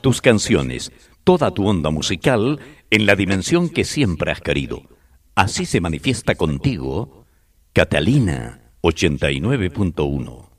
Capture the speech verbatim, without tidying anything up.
tus canciones, toda tu onda musical en la dimensión que siempre has querido. Así se manifiesta contigo Catalina ochenta y nueve punto uno.